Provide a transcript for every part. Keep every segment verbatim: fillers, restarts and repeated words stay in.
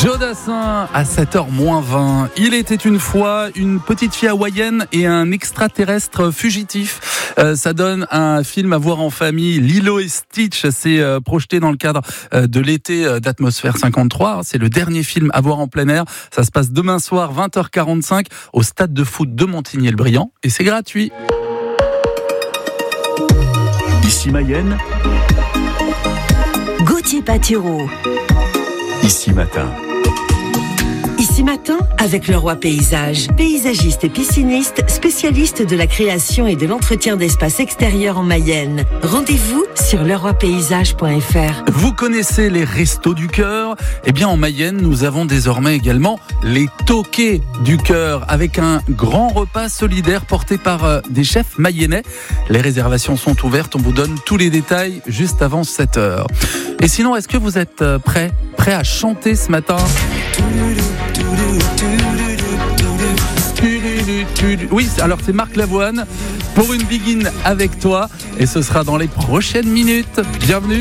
Joe Dassin à sept heures moins vingt. Il était une fois une petite fille hawaïenne et un extraterrestre fugitif. Euh, ça donne un film à voir en famille. Lilo et Stitch, c'est euh, projeté dans le cadre euh, de l'été d'Atmosphère cinquante-trois. C'est le dernier film à voir en plein air. Ça se passe demain soir, vingt heures quarante-cinq, au stade de foot de Montigny-le-Brillant. Et c'est gratuit. Ici Mayenne. Gauthier Patireau. Ici Matin. Ici Matin, avec Leroy Paysage, paysagiste et pisciniste, spécialiste de la création et de l'entretien d'espaces extérieurs en Mayenne. Rendez-vous sur leroy paysage point f r. Vous connaissez les Restos du Cœur ? Eh bien, en Mayenne, nous avons désormais également les Toqués du Cœur, avec un grand repas solidaire porté par euh, des chefs mayennais. Les réservations sont ouvertes, on vous donne tous les détails juste avant sept heures. Et sinon, est-ce que vous êtes euh, prêts, prêts à chanter ce matin ? Oui, alors c'est Marc Lavoine pour une Begin avec toi et ce sera dans les prochaines minutes. Bienvenue.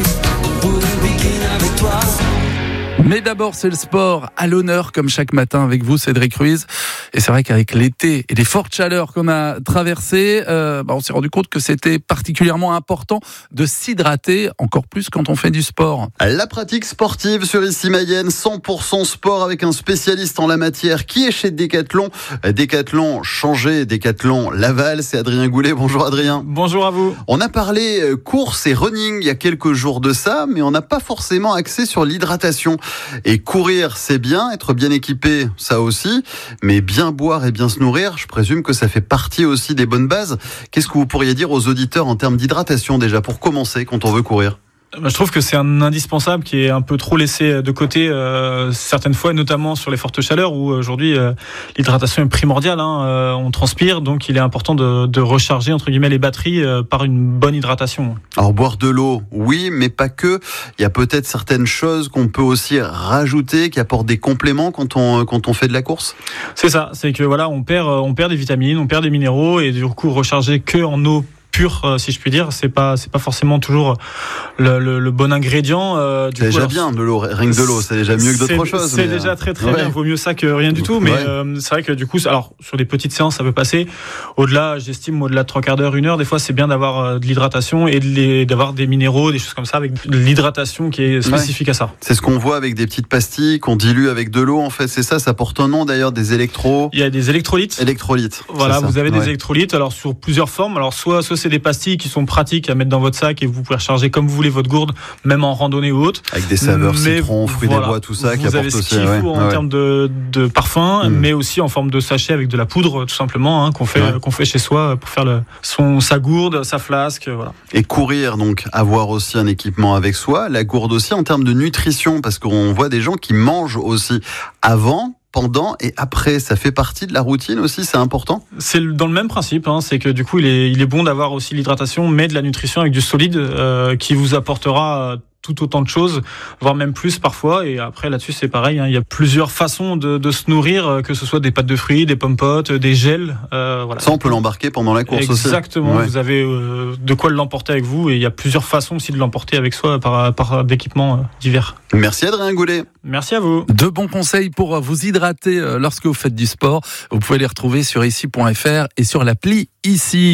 Mais d'abord, c'est le sport à l'honneur, comme chaque matin avec vous, Cédric Ruiz. Et c'est vrai qu'avec l'été et les fortes chaleurs qu'on a traversées, euh, bah on s'est rendu compte que c'était particulièrement important de s'hydrater, encore plus quand on fait du sport. La pratique sportive sur Ici Mayenne, cent pour cent sport avec un spécialiste en la matière qui est chez Decathlon. Decathlon changé, Decathlon Laval, c'est Adrien Goulet. Bonjour Adrien. Bonjour à vous. On a parlé course et running il y a quelques jours de ça, mais on n'a pas forcément axé sur l'hydratation. Et courir, c'est bien, être bien équipé, ça aussi, mais bien boire et bien se nourrir, je présume que ça fait partie aussi des bonnes bases. Qu'est-ce que vous pourriez dire aux auditeurs en termes d'hydratation déjà, pour commencer, quand on veut courir ? Je trouve que c'est un indispensable qui est un peu trop laissé de côté euh, certaines fois, notamment sur les fortes chaleurs où aujourd'hui euh, l'hydratation est primordiale. Hein, euh, on transpire, donc il est important de, de recharger entre guillemets les batteries euh, par une bonne hydratation. Alors boire de l'eau, oui, mais pas que. Il y a peut-être certaines choses qu'on peut aussi rajouter, qui apportent des compléments quand on quand on fait de la course. C'est ça, c'est que voilà, on perd on perd des vitamines, on perd des minéraux et du coup recharger que en eau pur, si je puis dire, c'est pas c'est pas forcément toujours le, le, le bon ingrédient. Euh, du c'est coup, déjà alors, bien de l'eau, rien que de l'eau, c'est déjà mieux que d'autres c'est, choses. C'est mais déjà très très ouais. bien. Vaut mieux ça que rien du tout. Mais ouais. euh, c'est vrai que du coup, alors sur des petites séances, ça peut passer. Au-delà, j'estime au-delà de trois quarts d'heure, une heure, des fois, c'est bien d'avoir euh, de l'hydratation et de les, d'avoir des minéraux, des choses comme ça, avec de l'hydratation qui est spécifique ouais. à ça. C'est ce qu'on voit avec des petites pastilles qu'on dilue avec de l'eau. En fait, c'est ça. Ça porte un nom d'ailleurs, des électros. Il y a des électrolytes. Électrolytes. Voilà, vous avez ouais. des électrolytes. Alors sur plusieurs formes. Alors soit soit c'est des pastilles qui sont pratiques à mettre dans votre sac et vous pouvez recharger comme vous voulez votre gourde, même en randonnée ou autre. Avec des saveurs mais citron, fruits voilà, des bois, tout ça, vous qui apporte avez ce aussi. qu'il Ouais, faut en ouais. termes de, de parfum, mmh. mais aussi en forme de sachet avec de la poudre, tout simplement, hein, qu'on fait ouais. qu'on fait chez soi pour faire le, son sa gourde, sa flasque, voilà. Et courir, donc avoir aussi un équipement avec soi, la gourde aussi en termes de nutrition, parce qu'on voit des gens qui mangent aussi avant, pendant et après, ça fait partie de la routine aussi, c'est important. C'est dans le même principe, hein, c'est que du coup il est, il est bon d'avoir aussi l'hydratation, mais de la nutrition avec du solide euh, qui vous apportera tout autant de choses, voire même plus parfois. Et après là-dessus c'est pareil, hein, il y a plusieurs façons de, de se nourrir, que ce soit des pâtes de fruits, des pommes potes, des gels. Euh, voilà. Ça on peut l'embarquer pendant la course Exactement, aussi. Exactement, ouais. Vous avez euh, de quoi l'emporter avec vous et il y a plusieurs façons aussi de l'emporter avec soi par, par d'équipements euh, divers. Merci Adrien Goulet. Merci à vous. De bons conseils pour vous hydrater lorsque vous faites du sport. Vous pouvez les retrouver sur ici point f r et sur l'appli Ici.